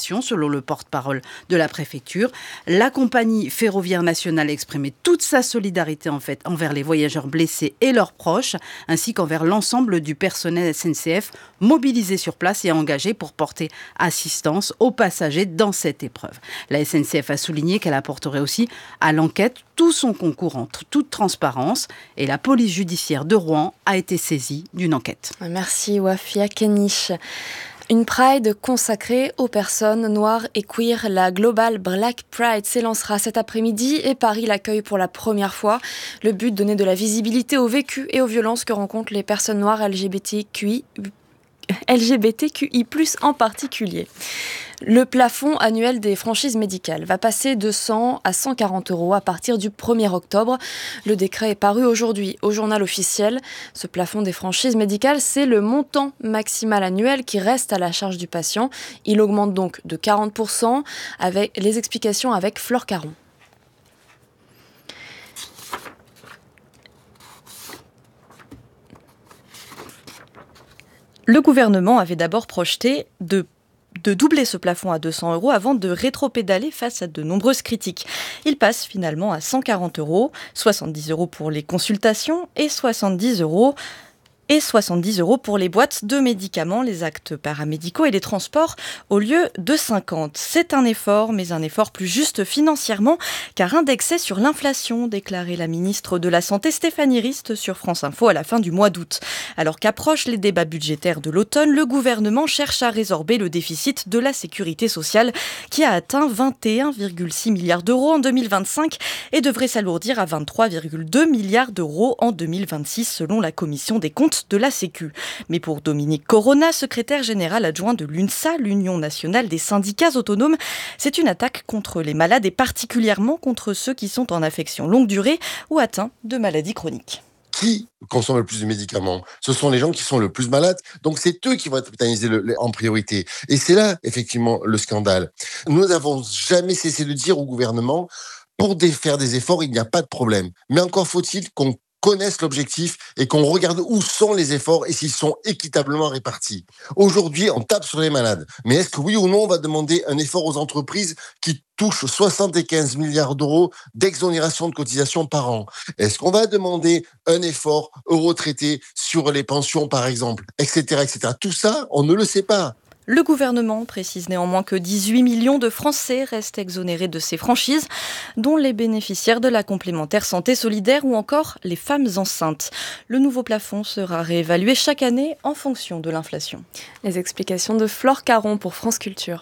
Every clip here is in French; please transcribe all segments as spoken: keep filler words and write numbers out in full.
annulation, selon le porte-parole de la préfecture. La compagnie ferroviaire nationale a exprimé toute sa solidarité en fait envers les voyageurs blessés et leurs proches, ainsi qu'envers l'ensemble du personnel S N C F mobilisé sur place et engagé pour porter assistance aux passagers dans cette épreuve. La S N C F a souligné qu'elle apporterait aussi à l'enquête tout son concours en toute transparence et la police judiciaire de Rouen a été saisie d'une enquête. Merci Wafia Kenish. Une Pride consacrée aux personnes noires et queer. La Global Black Pride s'élancera cet après-midi et Paris l'accueille pour la première fois. Le but, donner de la visibilité au vécu et aux violences que rencontrent les personnes noires L G B T Q I, L G B T Q I plus, en particulier. Le plafond annuel des franchises médicales va passer de cent à cent quarante euros à partir du premier octobre. Le décret est paru aujourd'hui au journal officiel. Ce plafond des franchises médicales, c'est le montant maximal annuel qui reste à la charge du patient. Il augmente donc de quarante pour cent, avec les explications avec Flore Caron. Le gouvernement avait d'abord projeté de de doubler ce plafond à deux cents euros avant de rétropédaler face à de nombreuses critiques. Il passe finalement à cent quarante euros, soixante-dix euros pour les consultations et soixante-dix euros et soixante-dix euros pour les boîtes de médicaments, les actes paramédicaux et les transports au lieu de cinquante. C'est un effort, mais un effort plus juste financièrement, car indexé sur l'inflation, déclarait la ministre de la Santé Stéphanie Rist sur France Info à la fin du mois d'août. Alors qu'approchent les débats budgétaires de l'automne, le gouvernement cherche à résorber le déficit de la sécurité sociale qui a atteint vingt et un virgule six milliards d'euros en deux mille vingt-cinq et devrait s'alourdir à vingt-trois virgule deux milliards d'euros en deux mille vingt-six selon la commission des comptes de la Sécu. Mais pour Dominique Corona, secrétaire général adjoint de l'UNSA, l'Union nationale des syndicats autonomes, c'est une attaque contre les malades et particulièrement contre ceux qui sont en affection longue durée ou atteints de maladies chroniques. Qui consomme le plus de médicaments? Ce sont les gens qui sont le plus malades. Donc, c'est eux qui vont être pénalisés le, le, en priorité. Et c'est là, effectivement, le scandale. Nous n'avons jamais cessé de dire au gouvernement, pour faire des efforts, il n'y a pas de problème. Mais encore faut-il qu'on connaissent l'objectif et qu'on regarde où sont les efforts et s'ils sont équitablement répartis. Aujourd'hui, on tape sur les malades. Mais est-ce que oui ou non, on va demander un effort aux entreprises qui touchent soixante-quinze milliards d'euros d'exonération de cotisations par an? Est-ce qu'on va demander un effort aux retraités sur les pensions, par exemple, et cetera, et cetera. Tout ça, on ne le sait pas. Le gouvernement précise néanmoins que dix-huit millions de Français restent exonérés de ces franchises, dont les bénéficiaires de la complémentaire santé solidaire ou encore les femmes enceintes. Le nouveau plafond sera réévalué chaque année en fonction de l'inflation. Les explications de Flore Caron pour France Culture.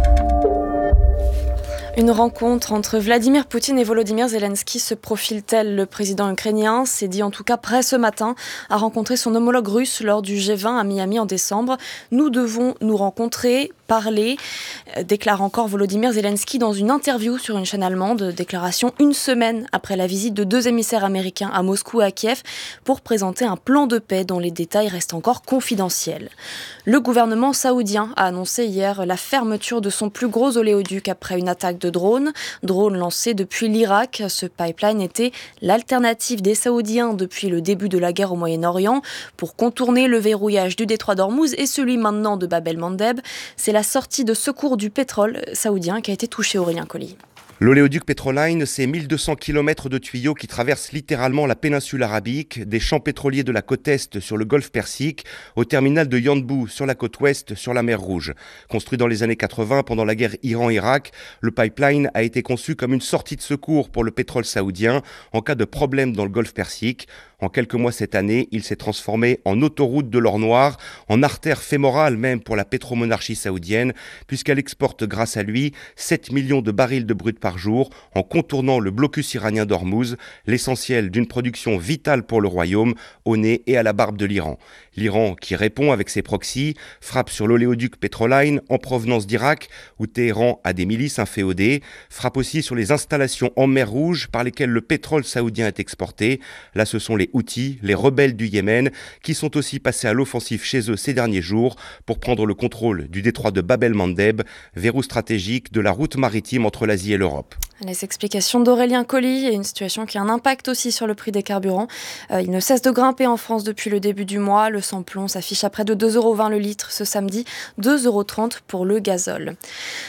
Une rencontre entre Vladimir Poutine et Volodymyr Zelensky se profile-t-elle? Le président ukrainien s'est dit en tout cas prêt ce matin à rencontrer son homologue russe lors du G vingt à Miami en décembre. Nous devons nous rencontrer, parler, déclare encore Volodymyr Zelensky dans une interview sur une chaîne allemande. Déclaration une semaine après la visite de deux émissaires américains à Moscou et à Kiev pour présenter un plan de paix dont les détails restent encore confidentiels. Le gouvernement saoudien a annoncé hier la fermeture de son plus gros oléoduc après une attaque de drones. Drones lancés depuis l'Irak. Ce pipeline était l'alternative des Saoudiens depuis le début de la guerre au Moyen-Orient pour contourner le verrouillage du détroit d'Ormuz et celui maintenant de Bab el-Mandeb. C'est la sortie de secours du pétrole saoudien qui a été touché, Aurélien Colli. L'oléoduc Petroline, c'est mille deux cents kilomètres de tuyaux qui traversent littéralement la péninsule arabique, des champs pétroliers de la côte est sur le golfe Persique, au terminal de Yanbu sur la côte ouest sur la mer Rouge. Construit dans les années quatre-vingts pendant la guerre Iran-Irak, le pipeline a été conçu comme une sortie de secours pour le pétrole saoudien en cas de problème dans le golfe Persique. En quelques mois cette année, il s'est transformé en autoroute de l'or noir, en artère fémorale même pour la pétromonarchie saoudienne, puisqu'elle exporte grâce à lui sept millions de barils de brut par jour, en contournant le blocus iranien d'Ormuz, l'essentiel d'une production vitale pour le royaume, au nez et à la barbe de l'Iran. L'Iran, qui répond avec ses proxys, frappe sur l'oléoduc Petroline en provenance d'Irak, où Téhéran a des milices inféodées, frappe aussi sur les installations en mer Rouge par lesquelles le pétrole saoudien est exporté. Là, ce sont les Houthis, les rebelles du Yémen, qui sont aussi passés à l'offensive chez eux ces derniers jours pour prendre le contrôle du détroit de Bab el-Mandeb, verrou stratégique de la route maritime entre l'Asie et l'Europe. Les explications d'Aurélien Colli et une situation qui a un impact aussi sur le prix des carburants. Euh, il ne cesse de grimper en France depuis le début du mois. Le samplon s'affiche à près de deux euros vingt le litre ce samedi, deux euros trente pour le gazole.